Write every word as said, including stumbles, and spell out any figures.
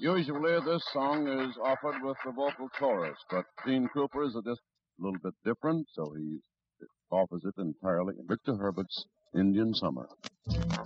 Usually this song is offered with the vocal chorus, but Gene Krupa's is just a little bit different, so he offers it entirely. Victor Herbert's Indian Summer.